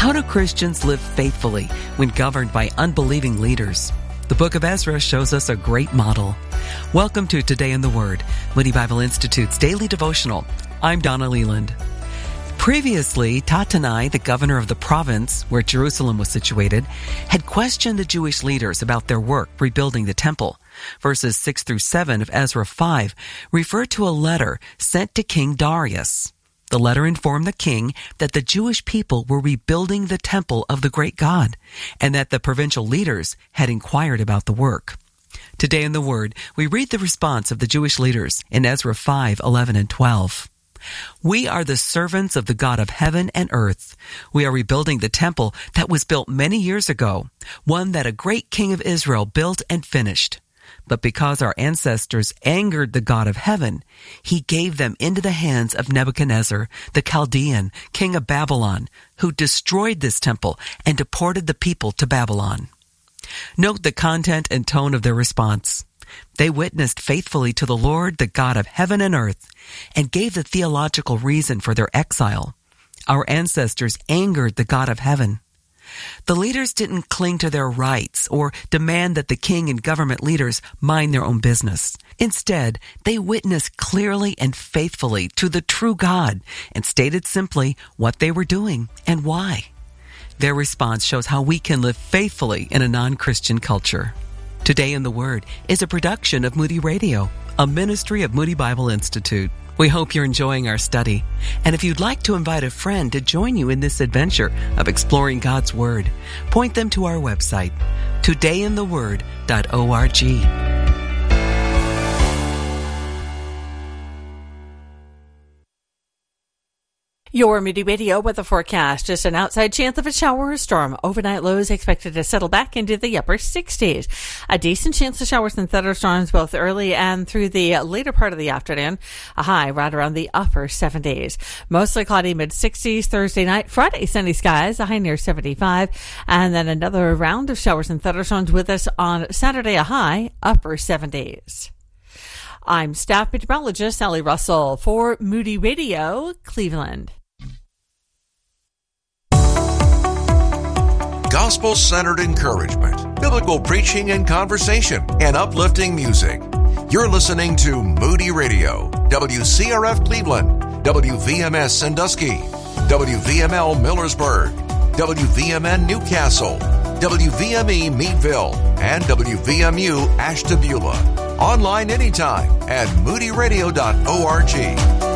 How do Christians live faithfully when governed by unbelieving leaders? The book of Ezra shows us a great model. Welcome to Today in the Word, Moody Bible Institute's daily devotional. I'm Donna Leland. Previously, Tattenai, the governor of the province where Jerusalem was situated, had questioned the Jewish leaders about their work rebuilding the temple. Verses 6 through 7 of Ezra 5 refer to a letter sent to King Darius. The letter informed the king that the Jewish people were rebuilding the temple of the great God, and that the provincial leaders had inquired about the work. Today in the Word, we read the response of the Jewish leaders in Ezra 5, 11 and 12. We are the servants of the God of heaven and earth. We are rebuilding the temple that was built many years ago, one that a great king of Israel built and finished. But because our ancestors angered the God of heaven, he gave them into the hands of Nebuchadnezzar, the Chaldean, king of Babylon, who destroyed this temple and deported the people to Babylon. Note the content and tone of their response. They witnessed faithfully to the Lord, the God of heaven and earth, and gave the theological reason for their exile. Our ancestors angered the God of heaven. The leaders didn't cling to their rights or demand that the king and government leaders mind their own business. Instead, they witnessed clearly and faithfully to the true God and stated simply what they were doing and why. Their response shows how we can live faithfully in a non-Christian culture. Today in the Word is a production of Moody Radio, a ministry of Moody Bible Institute. We hope you're enjoying our study. And if you'd like to invite a friend to join you in this adventure of exploring God's Word, point them to our website, todayintheword.org. Your Moody Radio weather forecast. Just an outside chance of a shower or storm. Overnight lows expected to settle back into the upper 60s. A decent chance of showers and thunderstorms both early and through the later part of the afternoon. A high right around the upper 70s. Mostly cloudy mid-60s Thursday night. Friday, sunny skies, a high near 75. And then another round of showers and thunderstorms with us on Saturday, a high upper 70s. I'm staff meteorologist Sally Russell for Moody Radio, Cleveland. Gospel-centered encouragement, biblical preaching and conversation, and uplifting music. You're listening to Moody Radio, WCRF Cleveland, WVMS Sandusky, WVML Millersburg, WVMN Newcastle, WVME Meadville, and WVMU Ashtabula. Online anytime at moodyradio.org.